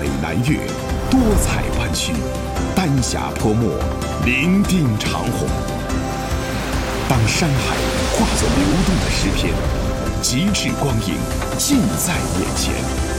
美南岳，多彩湾区，丹霞泼墨，伶仃长虹。当山海化作流动的诗篇，极致光影尽在眼前。